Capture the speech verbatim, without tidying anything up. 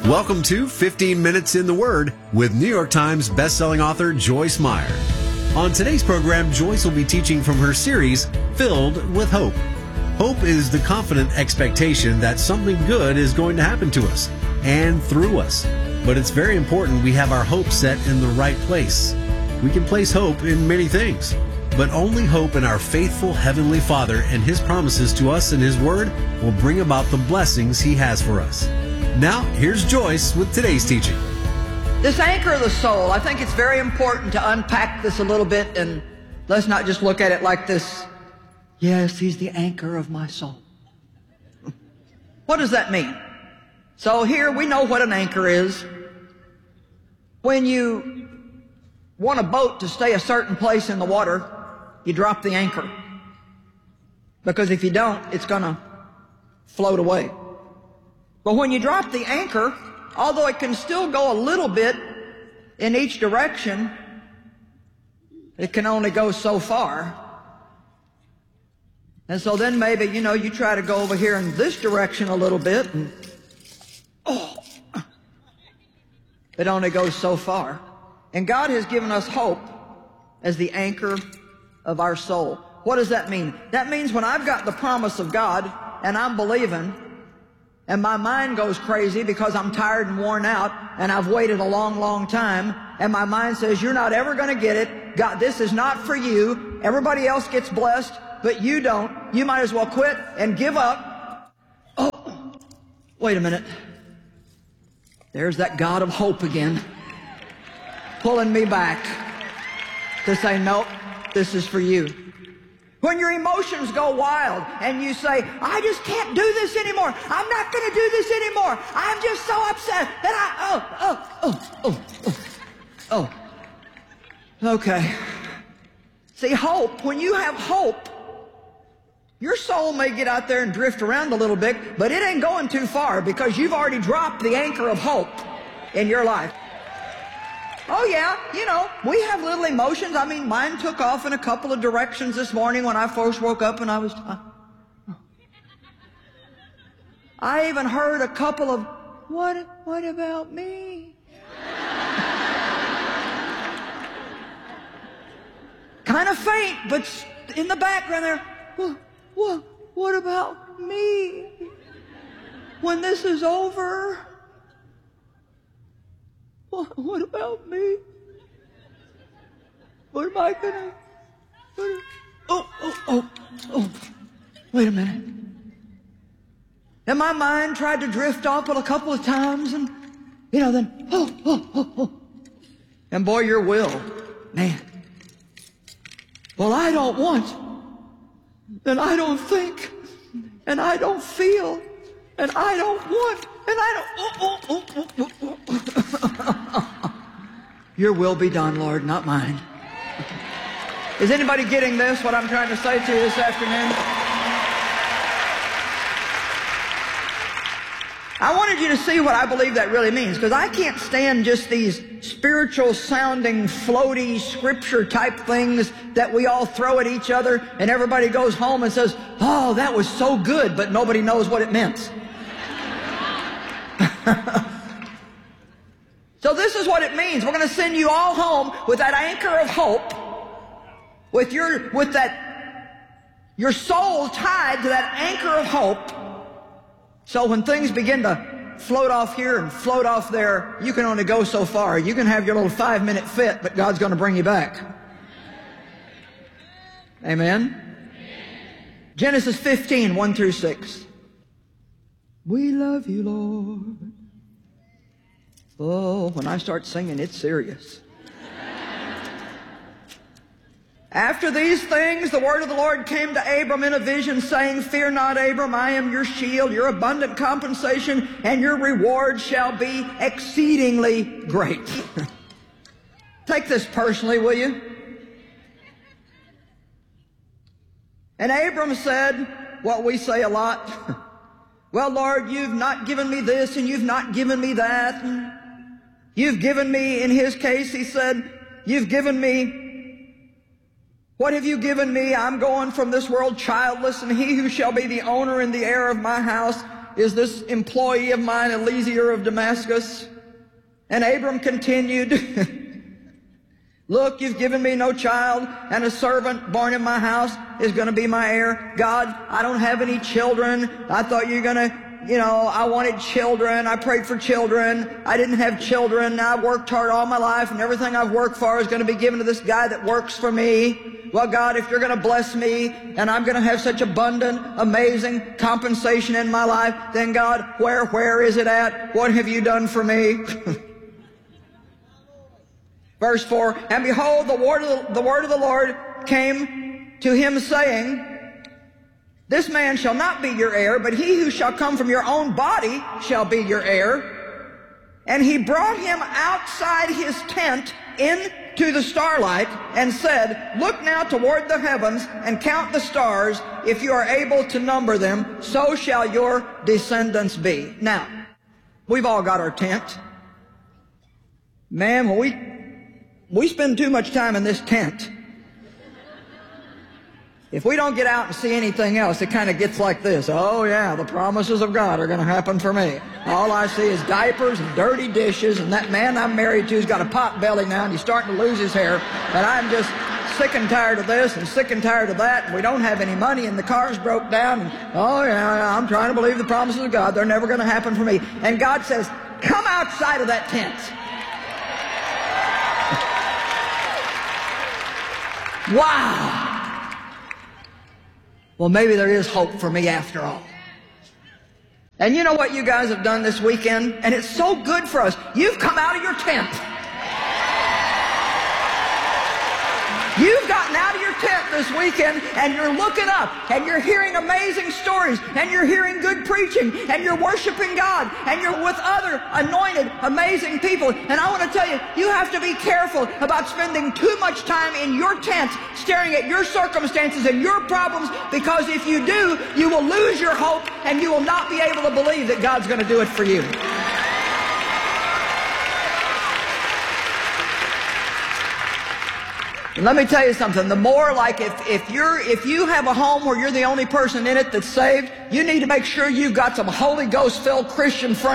Welcome to fifteen minutes in the Word with New York Times bestselling author Joyce Meyer. On today's program, Joyce will be teaching from her series, Filled with Hope. Hope is the confident expectation that something good is going to happen to us and through us. But it's very important we have our hope set in the right place. We can place hope in many things, but only hope in our faithful Heavenly Father and His promises to us in His Word will bring about the blessings He has for us. Now, here's Joyce with today's teaching. This anchor of the soul, I think it's very important to unpack this a little bit, and let's not just look at it like this. Yes, He's the anchor of my soul. What does that mean? So here we know what an anchor is. When you want a boat to stay a certain place in the water, you drop the anchor. Because if you don't, it's going to float away. But when you drop the anchor, although it can still go a little bit in each direction, it can only go so far. And so then maybe, you know, you try to go over here in this direction a little bit, and oh, it only goes so far. And God has given us hope as the anchor of our soul. What does that mean? That means when I've got the promise of God and I'm believing, and my mind goes crazy because I'm tired and worn out and I've waited a long, long time, and my mind says, you're not ever going to get it. God, this is not for you. Everybody else gets blessed, but you don't. You might as well quit and give up. Oh, wait a minute. There's that God of hope again, pulling me back to say, nope, this is for you. When your emotions go wild and you say, I just can't do this anymore. I'm not going to do this anymore. I'm just so upset. And I, oh, oh, oh, oh, oh, oh. Okay. See, hope, when you have hope, your soul may get out there and drift around a little bit, but it ain't going too far because you've already dropped the anchor of hope in your life. Oh yeah, you know, we have little emotions. I mean, mine took off in a couple of directions this morning when I first woke up, and I was... Uh, I even heard a couple of, what, what about me? Kind of faint, but in the background there, what, what, what about me? When this is over... What, what about me? What am I gonna... What, oh, oh, oh, oh. Wait a minute. And my mind tried to drift off a couple of times, and, you know, then, oh, oh, oh, oh. And boy, your will, man. Well, I don't want, and I don't think, and I don't feel, and I don't want, and I don't... Oh, oh, oh, oh, oh, oh. Your will be done, Lord, not mine. Is anybody getting this, what I'm trying to say to you this afternoon? I wanted you to see what I believe that really means, because I can't stand just these spiritual sounding, floaty, scripture type things that we all throw at each other, and everybody goes home and says, oh, that was so good, but nobody knows what it meant. So this is what it means. We're going to send you all home with that anchor of hope, with your, with that, your soul tied to that anchor of hope. So when things begin to float off here and float off there, you can only go so far. You can have your little five minute fit, but God's going to bring you back. Amen? Genesis fifteen, one through six. We love you, Lord. Oh, when I start singing, it's serious. After these things, the word of the Lord came to Abram in a vision, saying, fear not, Abram, I am your shield, your abundant compensation, and your reward shall be exceedingly great. Take this personally, will you? And Abram said what we say a lot. Well, Lord, you've not given me this, and you've not given me that. And you've given me, in his case, he said, you've given me, what have you given me? I'm going from this world childless, and he who shall be the owner and the heir of my house is this employee of mine, Eliezer of Damascus? And Abram continued, look, you've given me no child, and a servant born in my house is going to be my heir. God, I don't have any children. I thought you were going to, you know, I wanted children. I prayed for children. I didn't have children. Now I've worked hard all my life, and everything I've worked for is going to be given to this guy that works for me. Well, God, if you're going to bless me, and I'm going to have such abundant, amazing compensation in my life, then God, where, where is it at? What have you done for me? Verse four, and behold, the word, of the, the word of the Lord came to him, saying, this man shall not be your heir, but he who shall come from your own body shall be your heir. And he brought him outside his tent into the starlight and said, look now toward the heavens and count the stars. If you are able to number them, so shall your descendants be. Now, we've all got our tent. Man, when we, we spend too much time in this tent, if we don't get out and see anything else, it kind of gets like this. Oh yeah, the promises of God are going to happen for me. All I see is diapers and dirty dishes, and that man I'm married to's got a pot belly now, and he's starting to lose his hair. And I'm just sick and tired of this and sick and tired of that. And we don't have any money, and the car's broke down. And oh yeah, I'm trying to believe the promises of God. They're never going to happen for me. And God says, come outside of that tent. Wow. Well, maybe there is hope for me after all. And you know what you guys have done this weekend? And it's so good for us. You've come out of your tent. You've gotten out of your tent this weekend, and you're looking up, and you're hearing amazing stories, and you're hearing good preaching, and you're worshiping God, and you're with other anointed, amazing people. And I want to tell you, you have to be careful about spending too much time in your tent staring at your circumstances and your problems, because if you do, you will lose your hope, and you will not be able to believe that God's going to do it for you. And let me tell you something, the more like if, if you're, if you have a home where you're the only person in it that's saved, you need to make sure you've got some Holy Ghost filled Christian friends